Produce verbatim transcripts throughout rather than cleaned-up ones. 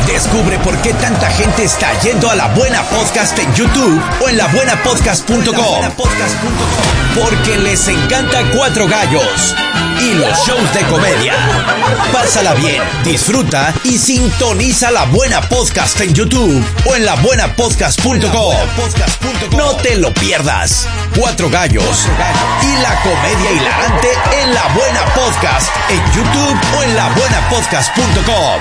Descubre por qué tanta gente está yendo a La Buena Podcast en YouTube o en la buena podcast punto com. Porque les encanta Cuatro Gallos y los shows de comedia. Pásala bien, disfruta y sintoniza La Buena Podcast en YouTube o en la buena podcast punto com. No te lo pierdas. Cuatro Gallos y la comedia hilarante en La Buena Podcast en YouTube o en la buena podcast punto com.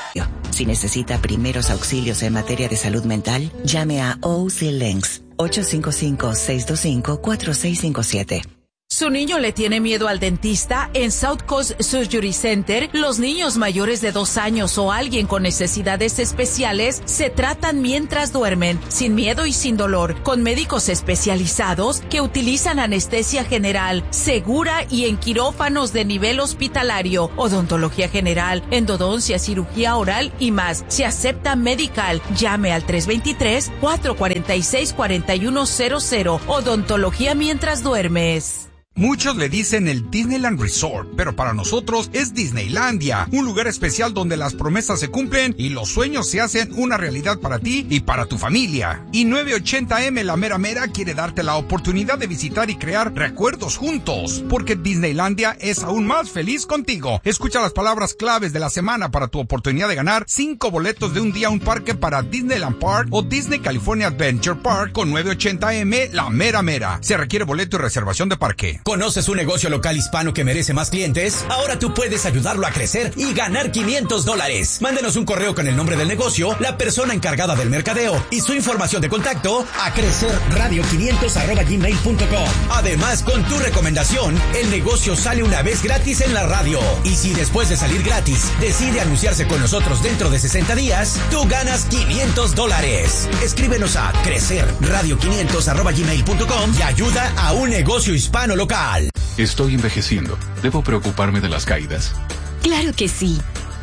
Si necesita primeros auxilios en materia de salud mental, llame a O C Links ocho cinco cinco, seis dos cinco, cuatro seis cinco siete. ¿Su niño le tiene miedo al dentista? En South Coast Surgery Center, los niños mayores de dos años o alguien con necesidades especiales se tratan mientras duermen, sin miedo y sin dolor, con médicos especializados que utilizan anestesia general, segura y en quirófanos de nivel hospitalario, odontología general, endodoncia, cirugía oral y más. Se acepta medical. Llame al tres dos tres, cuatro cuatro seis, cuatro uno cero cero. Odontología mientras duermes. Muchos le dicen el Disneyland Resort, pero para nosotros es Disneylandia, un lugar especial donde las promesas se cumplen y los sueños se hacen una realidad para ti y para tu familia. Y nueve ochenta eme La Mera Mera quiere darte la oportunidad de visitar y crear recuerdos juntos, porque Disneylandia es aún más feliz contigo. Escucha las palabras claves de la semana para tu oportunidad de ganar cinco boletos de un día a un parque para Disneyland Park o Disney California Adventure Park con nueve ochenta eme La Mera Mera. Se requiere boleto y reservación de parque. ¿Conoces un negocio local hispano que merece más clientes? Ahora tú puedes ayudarlo a crecer y ganar quinientos dólares. Mándenos un correo con el nombre del negocio, la persona encargada del mercadeo y su información de contacto a crecerradio quinientos arroba gmail punto com. Además, con tu recomendación, el negocio sale una vez gratis en la radio. Y si después de salir gratis decide anunciarse con nosotros dentro de sesenta días, tú ganas quinientos dólares. Escríbenos a crecerradio quinientos arroba gmail punto com y ayuda a un negocio hispano local. Estoy envejeciendo. ¿Debo preocuparme de las caídas? Claro que sí.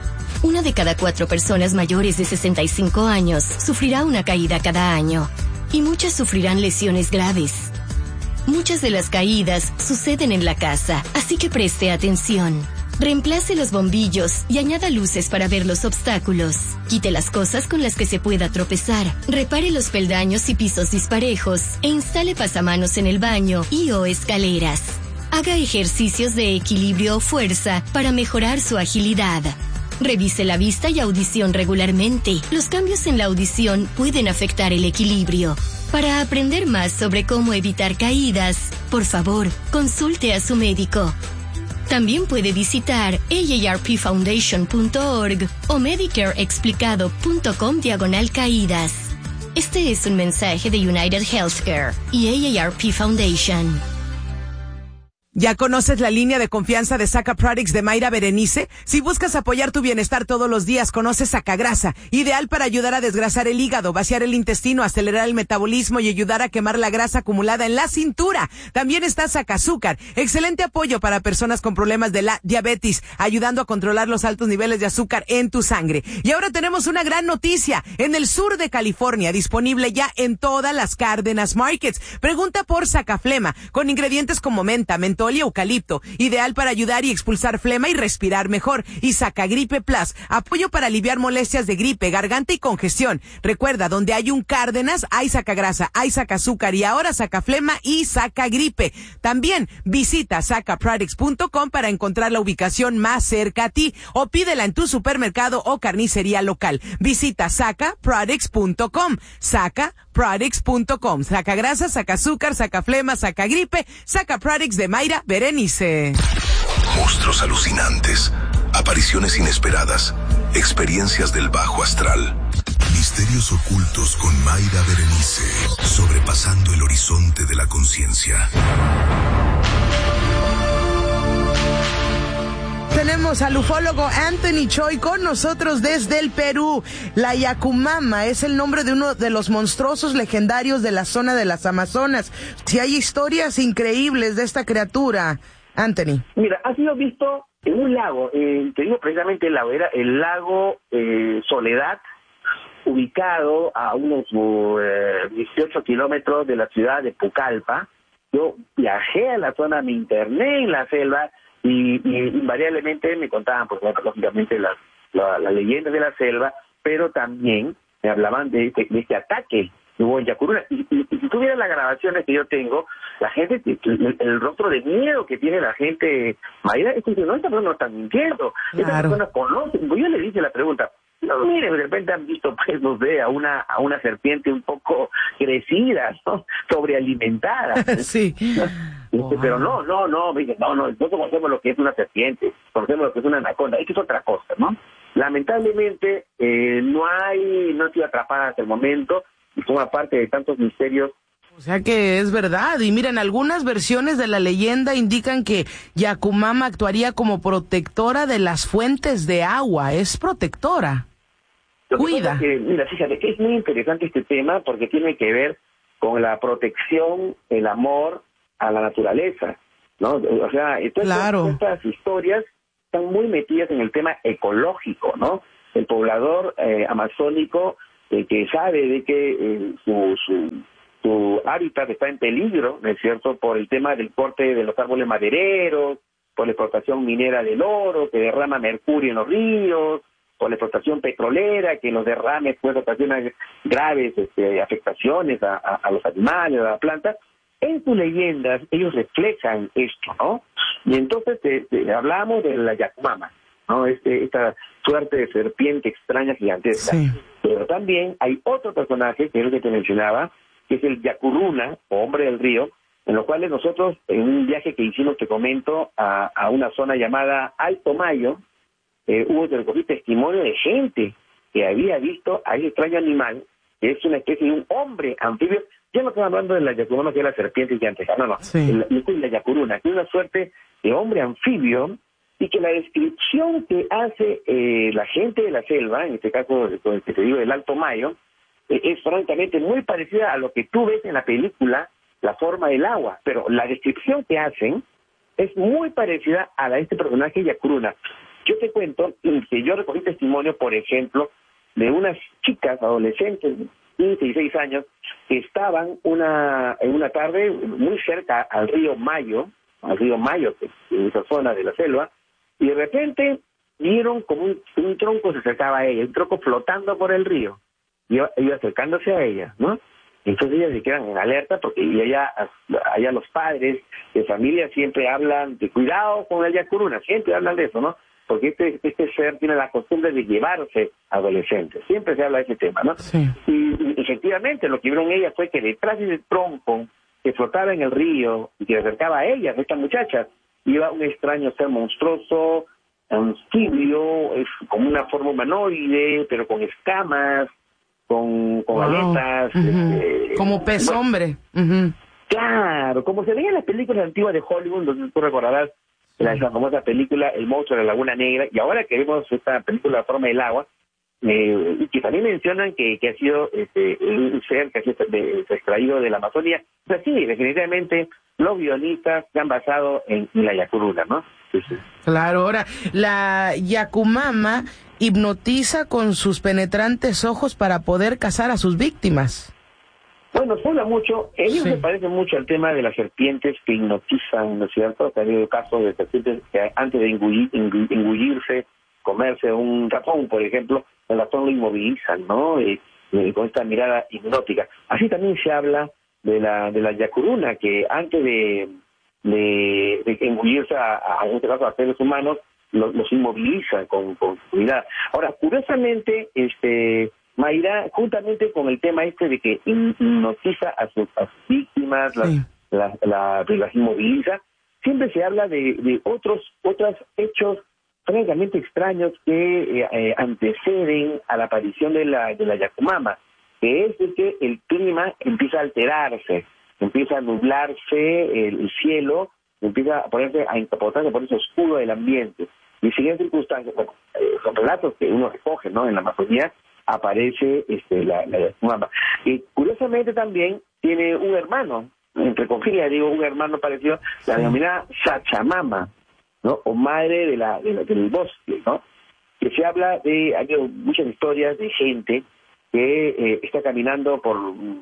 Una de cada cuatro personas mayores de sesenta y cinco años sufrirá una caída cada año. Y muchas sufrirán lesiones graves. Muchas de las caídas suceden en la casa, así que preste atención. Reemplace los bombillos y añada luces para ver los obstáculos. Quite las cosas con las que se pueda tropezar. Repare los peldaños y pisos disparejos e instale pasamanos en el baño y o escaleras. Haga ejercicios de equilibrio o fuerza para mejorar su agilidad. Revise la vista y audición regularmente. Los cambios en la audición pueden afectar el equilibrio. Para aprender más sobre cómo evitar caídas, por favor, consulte a su médico. También puede visitar A A R P foundation punto org o medicareexplicado punto com diagonal caídas. Este es un mensaje de United Healthcare y A A R P Foundation. ¿Ya conoces la línea de confianza de Saca Products de Mayra Berenice? Si buscas apoyar tu bienestar todos los días, conoce Sacagrasa, ideal para ayudar a desgrasar el hígado, vaciar el intestino, acelerar el metabolismo y ayudar a quemar la grasa acumulada en la cintura. También está Sacazúcar, excelente apoyo para personas con problemas de la diabetes, ayudando a controlar los altos niveles de azúcar en tu sangre. Y ahora tenemos una gran noticia, en el sur de California, disponible ya en todas las Cárdenas Markets. Pregunta por Sacaflema, con ingredientes como menta, mentol y eucalipto, ideal para ayudar y expulsar flema y respirar mejor. Y Sacagripe Plus, apoyo para aliviar molestias de gripe, garganta y congestión. Recuerda, donde hay un Cárdenas, hay Sacagrasa, hay Sacazúcar y ahora Sacaflema y Sacagripe. También visita saca products punto com para encontrar la ubicación más cerca a ti o pídela en tu supermercado o carnicería local. Visita saca products punto com. Saca products punto com. Sacagrasa, Sacazúcar, Sacaflema, Sacagripe, Saca Products de Mayra Berenice. Monstruos alucinantes, apariciones inesperadas, experiencias del bajo astral. Misterios ocultos con Mayra Berenice, sobrepasando el horizonte de la conciencia. Tenemos al ufólogo Anthony Choi con nosotros desde el Perú. La Yacumama es el nombre de uno de los monstruosos legendarios de la zona de las Amazonas. Si hay historias increíbles de esta criatura, Anthony. Mira, ha sido visto en un lago, eh, te digo precisamente el lago, era el lago eh, Soledad, ubicado a unos eh, dieciocho kilómetros de la ciudad de Pucallpa. Yo viajé a la zona, me interné en la selva, Y, y invariablemente me contaban, pues, bueno, lógicamente las la, la leyendas de la selva, pero también me hablaban de este, de este ataque que hubo en Yacuruna. Y, y, y si tuvieras las grabaciones que yo tengo, la gente, el, el rostro de miedo que tiene la gente, Mayra, es que no, esta persona no está mintiendo, claro. Esta persona conoce. Yo le dije la pregunta, no, mire, de repente han visto, pues, no sé, a una, a una serpiente un poco crecida, ¿no? Sobrealimentada. Sí. ¿No? Wow. Pero no, no, no, me dice, no, no, nosotros conocemos lo que es una serpiente, conocemos lo que es una anaconda, es que es otra cosa, ¿no? Lamentablemente, eh, no hay, no ha sido atrapada hasta el momento, y forma parte de tantos misterios. O sea que es verdad, y miren, algunas versiones de la leyenda indican que Yacumama actuaría como protectora de las fuentes de agua, es protectora. Cuida. Que, mira, fíjate que es muy interesante este tema porque tiene que ver con la protección, el amor a la naturaleza, ¿no? O sea, todas claro. estas historias están muy metidas en el tema ecológico, ¿no? El poblador eh, amazónico eh, que sabe de que eh, su, su, su hábitat está en peligro, ¿no es cierto?, por el tema del corte de los árboles madereros, por la explotación minera del oro, que derrama mercurio en los ríos, por la explotación petrolera, que los derrames pues ocasionan graves este, afectaciones a, a, a los animales, a las plantas. En sus leyendas ellos reflejan esto, ¿no? Y entonces eh, eh, hablamos de la Yacumama, ¿no? Este, esta suerte de serpiente extraña gigantesca. Sí. Pero también hay otro personaje, que es el que te mencionaba, que es el Yacuruna, o hombre del río, en los cuales nosotros, en un viaje que hicimos, te comento, a, a una zona llamada Alto Mayo, eh, hubo que recoger testimonio de gente que había visto a ese extraño animal, que es una especie de un hombre anfibio. Ya no estamos hablando de la Yacumama, que es la serpiente gigantesca, no, no, sí. la, la Yacuruna, que es una suerte de hombre anfibio, y que la descripción que hace eh, la gente de la selva, en este caso, con el que te digo, del Alto Mayo, eh, es francamente muy parecida a lo que tú ves en la película La forma del agua, pero la descripción que hacen es muy parecida a la de este personaje Yacuruna. Yo te cuento que yo recogí testimonio, por ejemplo, de unas chicas adolescentes, quince y dieciséis años, que estaban una en una tarde muy cerca al río Mayo, al río Mayo, que es en esa zona de la selva, y de repente vieron como un, un tronco se acercaba a ella, un tronco flotando por el río, y iba, iba acercándose a ella, ¿no? Entonces ellas se quedan en alerta porque y allá, allá los padres de familia siempre hablan de cuidado con el Yacuruna, siempre hablan de eso, ¿no? Porque este, este ser tiene la costumbre de llevarse adolescentes, siempre se habla de ese tema, ¿no? Sí. Y, y efectivamente lo que vieron ellas fue que detrás de ese tronco que flotaba en el río y que se acercaba a ellas, a estas muchachas, iba un extraño ser monstruoso, anfibio, es como una forma humanoide, pero con escamas, con, con wow. aletas. Uh-huh. este, como pez bueno, hombre. Uh-huh. Claro, como se veía en las películas antiguas de Hollywood, donde tú recordarás la esa famosa película El monstruo de la Laguna Negra, y ahora que vemos esta película La forma del agua, eh, que también mencionan que, que ha sido este, un ser que ha sido de, de, extraído de la Amazonía. O sea, sí, definitivamente los guionistas se han basado en, en la Yacuruna, ¿no? Sí, sí. Claro, ahora, la Yacumama hipnotiza con sus penetrantes ojos para poder cazar a sus víctimas. Bueno, se habla mucho, ellos sí. se parecen mucho al tema de las serpientes que hipnotizan, ¿no es cierto? Que ha habido casos de serpientes que antes de engullir, engullirse, comerse un ratón, por ejemplo, el ratón lo inmovilizan, ¿no? Y, y con esta mirada hipnótica. Así también se habla de la de la Yacuruna, que antes de, de, de engullirse a, a, en este caso, a seres humanos, los, los inmoviliza con, con su mirada. Ahora, curiosamente, este... Mayra, juntamente con el tema este de que hipnotiza a sus, a sus víctimas, las, sí. las, las, las inmoviliza, siempre se habla de, de otros otros hechos francamente extraños que eh, eh, anteceden a la aparición de la de la Yacumama, que es de que el clima empieza a alterarse, empieza a nublarse el, el cielo, empieza a ponerse a encapotarse, a ponerse oscuro el ambiente. Y siguen circunstancias, bueno, eh, son relatos que uno recoge, ¿no? En la Amazonía aparece este, la, la Yacumama. Y curiosamente también tiene un hermano, entre comillas digo, un hermano parecido, la denominada Sachamama, ¿no? O madre de la, de la del bosque, ¿no? Que se habla de, hay muchas historias de gente que eh, está caminando por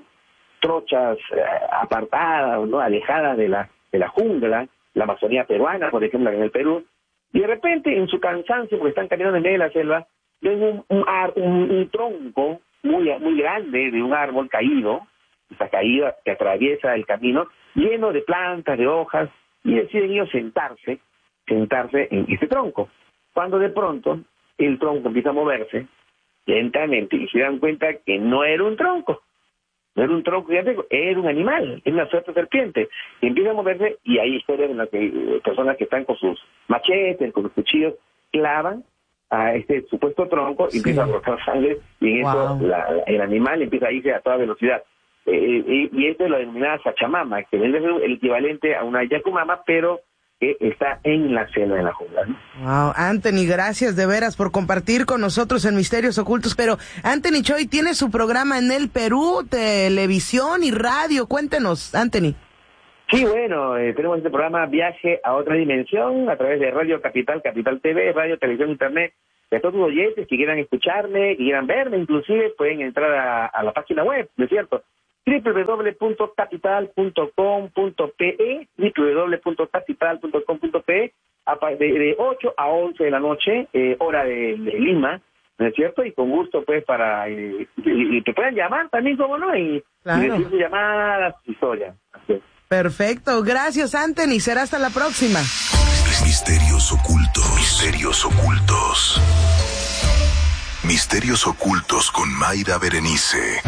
trochas eh, apartadas, ¿no? Alejadas de la, de la jungla, la Amazonía peruana, por ejemplo, en el Perú, y de repente en su cansancio, porque están caminando en medio de la selva, ven un, un, ar, un, un tronco muy, muy grande de un árbol caído, esa caída que atraviesa el camino, lleno de plantas, de hojas, y deciden ellos sentarse, sentarse en ese tronco. Cuando de pronto el tronco empieza a moverse lentamente y se dan cuenta que no era un tronco, no era un tronco, era un animal, era una suerte serpiente, y empieza a moverse, y hay historias en las que personas que están con sus machetes, con los cuchillos, clavan a este supuesto tronco, sí. y empieza a brotar sangre, y en wow. eso la, la, el animal empieza a irse a toda velocidad. Eh, y, y esto es lo denominada Sachamama, que es el equivalente a una Yacumama, pero que está en la selva, en la jungla, ¿no? Wow, Anthony, gracias de veras por compartir con nosotros en Misterios Ocultos. Pero Anthony Choi tiene su programa en el Perú, televisión y radio. Cuéntenos, Anthony. Sí, bueno, eh, tenemos este programa Viaje a Otra Dimensión a través de Radio Capital, Capital T V, Radio, Televisión, Internet. De todos los oyentes que quieran escucharme, que quieran verme, inclusive pueden entrar a, a la página web, ¿no es cierto? doble u doble u doble u punto capital punto com punto pe, doble u doble u doble u punto capital punto com punto pe, de, de ocho a once de la noche, eh, hora de, de Lima, ¿no es cierto? Y con gusto, pues, para... Eh, y, y te puedan llamar también, como no, y, claro. y decir sus llamadas, historias. Perfecto, gracias, Anthony, será hasta la próxima. Misterios ocultos, misterios ocultos. Misterios ocultos con Mayra Berenice.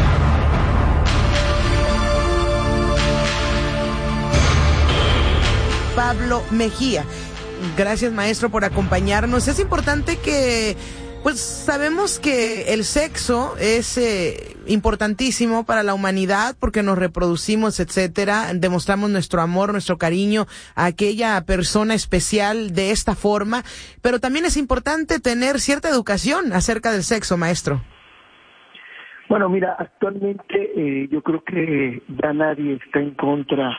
Pablo Mejía. Gracias, maestro, por acompañarnos. Es importante que, pues, sabemos que el sexo es eh, importantísimo para la humanidad porque nos reproducimos, etcétera. Demostramos nuestro amor, nuestro cariño a aquella persona especial de esta forma. Pero también es importante tener cierta educación acerca del sexo, maestro. Bueno, mira, actualmente eh, yo creo que ya nadie está en contra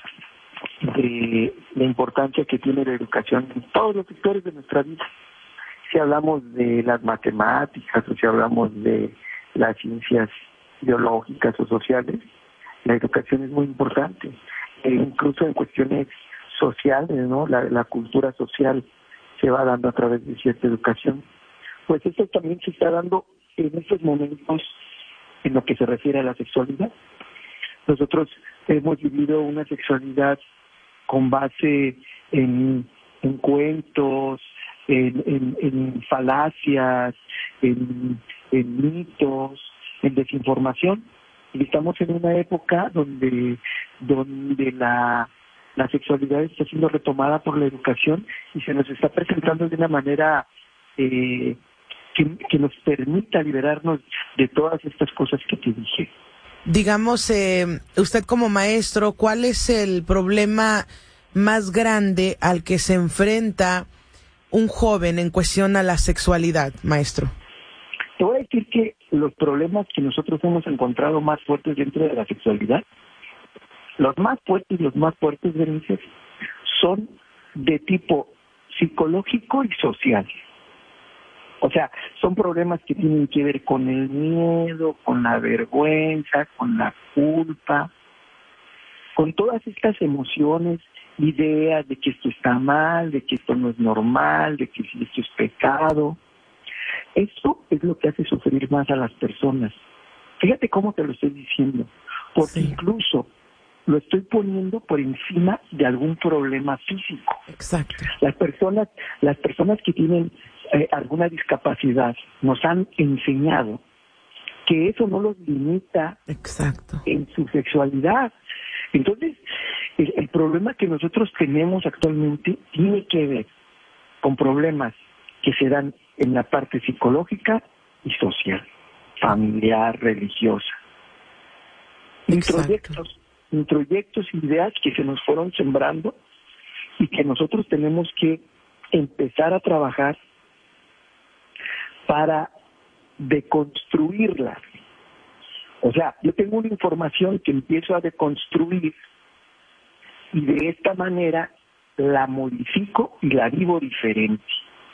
de la importancia que tiene la educación en todos los sectores de nuestra vida. Si hablamos de las matemáticas o si hablamos de las ciencias biológicas o sociales, la educación es muy importante. E incluso en cuestiones sociales, ¿no? La, la cultura social se va dando a través de cierta educación. Pues esto también se está dando en estos momentos en lo que se refiere a la sexualidad. Nosotros hemos vivido una sexualidad con base en, en cuentos, en, en, en falacias, en, en mitos, en desinformación. Y estamos en una época donde, donde la, la sexualidad está siendo retomada por la educación y se nos está presentando de una manera eh, que, que nos permita liberarnos de todas estas cosas que te dije. Digamos, eh, usted como maestro, ¿cuál es el problema más grande al que se enfrenta un joven en cuestión a la sexualidad, maestro? Te voy a decir que los problemas que nosotros hemos encontrado más fuertes dentro de la sexualidad, los más fuertes, los más fuertes, Berenice, son de tipo psicológico y social. O sea, son problemas que tienen que ver con el miedo, con la vergüenza, con la culpa, con todas estas emociones, ideas de que esto está mal, de que esto no es normal, de que esto es pecado. Eso es lo que hace sufrir más a las personas. Fíjate cómo te lo estoy diciendo, porque sí. incluso lo estoy poniendo por encima de algún problema físico. Exacto. Las personas, las personas que tienen eh, alguna discapacidad nos han enseñado que eso no los limita Exacto. en su sexualidad. Entonces, el, el problema que nosotros tenemos actualmente tiene que ver con problemas que se dan en la parte psicológica y social, familiar, religiosa. Introyectos, introyectos, ideas que se nos fueron sembrando y que nosotros tenemos que empezar a trabajar para deconstruirlas. O sea, yo tengo una información que empiezo a deconstruir y de esta manera la modifico y la vivo diferente.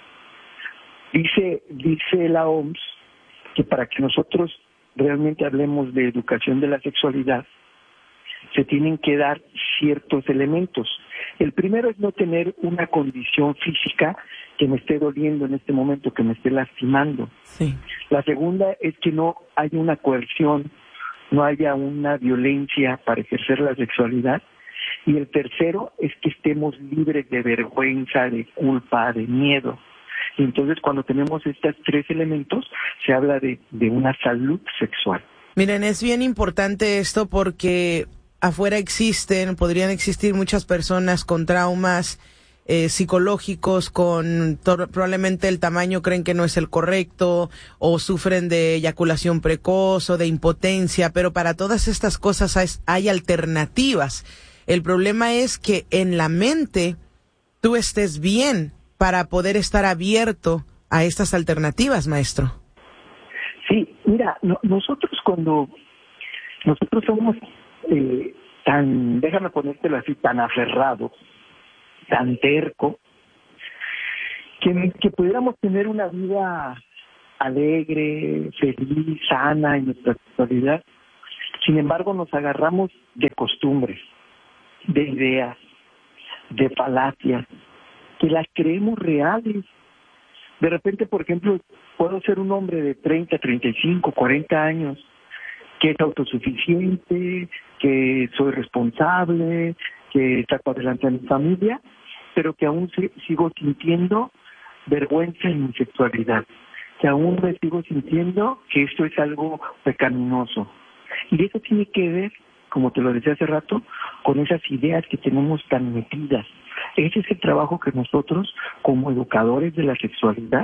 Dice, dice la O M S que para que nosotros realmente hablemos de educación de la sexualidad, se tienen que dar ciertos elementos. El primero es no tener una condición física que me esté doliendo en este momento, que me esté lastimando. Sí. La segunda es que no haya una coerción, no haya una violencia para ejercer la sexualidad. Y el tercero es que estemos libres de vergüenza, de culpa, de miedo. Y entonces cuando tenemos estos tres elementos, se habla de, de una salud sexual. Miren, es bien importante esto porque afuera existen, podrían existir muchas personas con traumas eh, psicológicos, con to- probablemente el tamaño creen que no es el correcto, o sufren de eyaculación precoz o de impotencia, pero para todas estas cosas hay, hay alternativas. El problema es que en la mente tú estés bien para poder estar abierto a estas alternativas, maestro. Sí, mira, no, nosotros cuando nosotros somos eh, tan, déjame ponértelo así, tan aferrados, tan terco, que, que pudiéramos tener una vida alegre, feliz, sana en nuestra sexualidad. Sin embargo, nos agarramos de costumbres, de ideas, de falacias, que las creemos reales. De repente, por ejemplo, puedo ser un hombre de treinta, treinta y cinco, cuarenta años, que es autosuficiente, que soy responsable, que saco adelante a mi familia, pero que aún se, sigo sintiendo vergüenza en mi sexualidad, que aún me sigo sintiendo que esto es algo pecaminoso. Y eso tiene que ver, como te lo decía hace rato, con esas ideas que tenemos tan metidas. Ese es el trabajo que nosotros, como educadores de la sexualidad,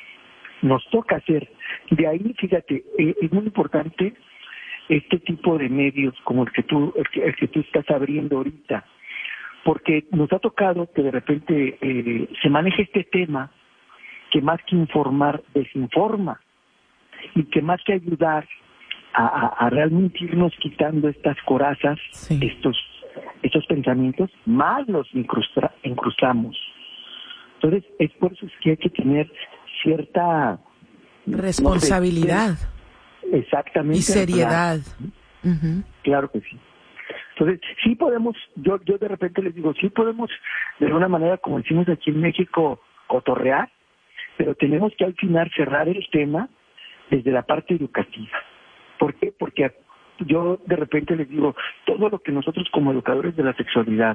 nos toca hacer. De ahí, fíjate, eh, es muy importante este tipo de medios como el que tú el que, el que tú estás abriendo ahorita, porque nos ha tocado que de repente eh, se maneje este tema que más que informar, desinforma, y que más que ayudar a, a, a realmente irnos quitando estas corazas, sí. estos estos pensamientos, más los incrusta, incrustamos. Entonces, es por eso que hay que tener cierta responsabilidad. No sé, exactamente. Y seriedad. Claro. Uh-huh. Claro que sí. Entonces, sí podemos, yo yo de repente les digo, sí podemos, de alguna manera, como decimos aquí en México, cotorrear, pero tenemos que al final cerrar el tema desde la parte educativa. ¿Por qué? Porque yo de repente les digo, todo lo que nosotros como educadores de la sexualidad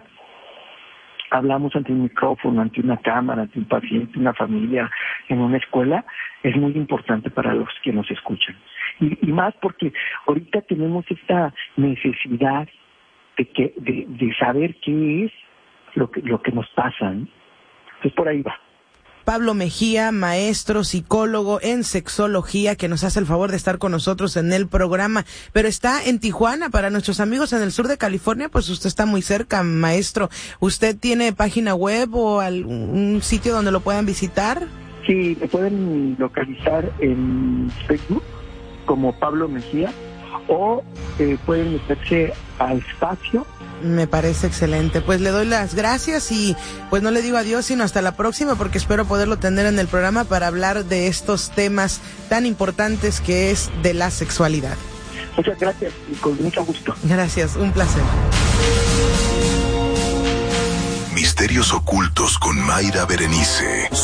hablamos ante un micrófono, ante una cámara, ante un paciente, una familia, en una escuela, es muy importante para los que nos escuchan. Y, y más porque ahorita tenemos esta necesidad de que de, de saber qué es lo que lo que nos pasa, ¿eh? Entonces por ahí va. Pablo Mejía, maestro, psicólogo en sexología, que nos hace el favor de estar con nosotros en el programa, pero está en Tijuana. Para nuestros amigos en el sur de California, pues usted está muy cerca, maestro. ¿Usted tiene página web o algún sitio donde lo puedan visitar? Sí, me pueden localizar en Facebook como Pablo Mejía, o eh, pueden meterse a Espacio. Me parece excelente. Pues le doy las gracias y pues no le digo adiós sino hasta la próxima, porque espero poderlo tener en el programa para hablar de estos temas tan importantes que es de la sexualidad. Muchas gracias y con mucho gusto. Gracias, un placer. Misterios ocultos con Mayra Berenice.